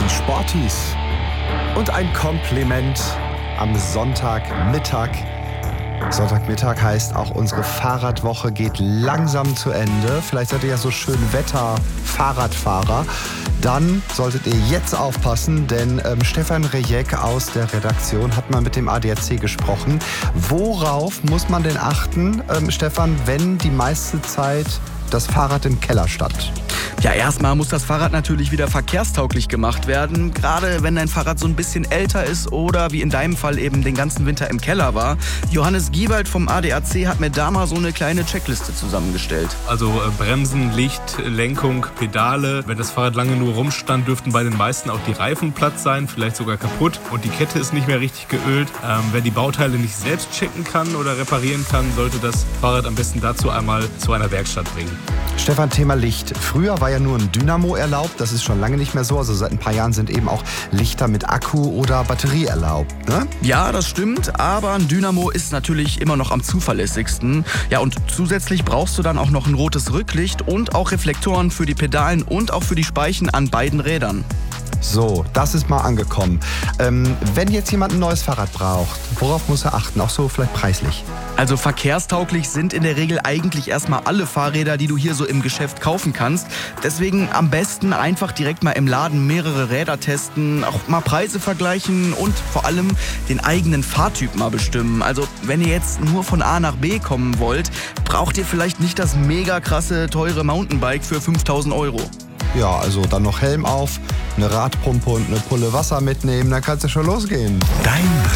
sind Sportis. Und ein Kompliment am Sonntagmittag. Sonntagmittag heißt auch, unsere Fahrradwoche geht langsam zu Ende. Vielleicht seid ihr ja so schön Wetter-Fahrradfahrer. Dann solltet ihr jetzt aufpassen, denn Stefan Rejek aus der Redaktion hat mal mit dem ADAC gesprochen. Worauf muss man denn achten, Stefan, wenn die meiste Zeit das Fahrrad im Keller stand? Ja, erstmal muss das Fahrrad natürlich wieder verkehrstauglich gemacht werden. Gerade wenn dein Fahrrad so ein bisschen älter ist oder wie in deinem Fall eben den ganzen Winter im Keller war. Johannes Giewald vom ADAC hat mir da mal so eine kleine Checkliste zusammengestellt. Also Bremsen, Licht, Lenkung, Pedale. Wenn das Fahrrad lange nur rumstand, dürften bei den meisten auch die Reifen platt sein, vielleicht sogar kaputt. Und die Kette ist nicht mehr richtig geölt. Wer die Bauteile nicht selbst checken kann oder reparieren kann, sollte das Fahrrad am besten dazu einmal zu einer Werkstatt bringen. Stefan, Thema Licht. Früher war ja nur ein Dynamo erlaubt, das ist schon lange nicht mehr so. Also seit ein paar Jahren sind eben auch Lichter mit Akku oder Batterie erlaubt, ne? Ja, das stimmt, aber ein Dynamo ist natürlich immer noch am zuverlässigsten. Ja, und zusätzlich brauchst du dann auch noch ein rotes Rücklicht und auch Reflektoren für die Pedalen und auch für die Speichen an beiden Rädern. So, das ist mal angekommen. Wenn jetzt jemand ein neues Fahrrad braucht, worauf muss er achten? Auch so vielleicht preislich? Also verkehrstauglich sind in der Regel eigentlich erstmal alle Fahrräder, die du hier so im Geschäft kaufen kannst. Deswegen am besten einfach direkt mal im Laden mehrere Räder testen, auch mal Preise vergleichen und vor allem den eigenen Fahrtyp mal bestimmen. Also wenn ihr jetzt nur von A nach B kommen wollt, braucht ihr vielleicht nicht das mega krasse, teure Mountainbike für 5.000 €. Ja, also dann noch Helm auf, eine Radpumpe und eine Pulle Wasser mitnehmen, dann kann's ja schon losgehen. Dein